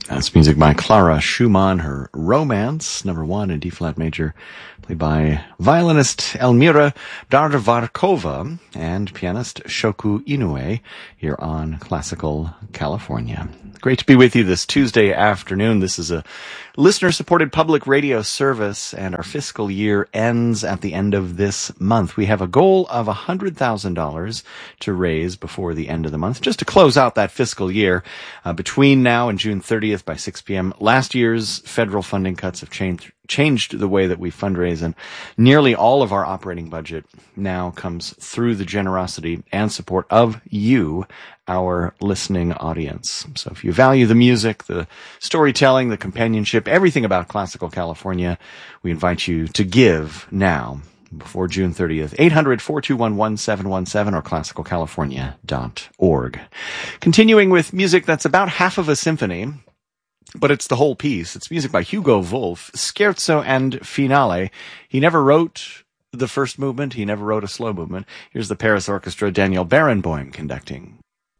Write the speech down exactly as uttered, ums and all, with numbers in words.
That's music by Clara Schumann, her Romance, number one in D-flat major, played by violinist Elmira Darvarkova and pianist Shoku Inoue here on Classical California. Great to be with you this Tuesday afternoon. This is a listener-supported public radio service, and our fiscal year ends at the end of this month. We have a goal of one hundred thousand dollars to raise before the end of the month, just to close out that fiscal year. Uh, between now and June thirtieth by six p.m., last year's federal funding cuts have changed changed the way that we fundraise, and nearly all of our operating budget now comes through the generosity and support of you, our listening audience. So if you value the music, the storytelling, the companionship, everything about Classical California, we invite you to give now before June thirtieth. eight hundred, four two one, one seven one seven or classical california dot org. Continuing with music that's about half of a symphony, but it's the whole piece. It's music by Hugo Wolf, Scherzo and Finale. He never wrote the first movement. He never wrote a slow movement. Here's the Paris Orchestra, Daniel Barenboim conducting.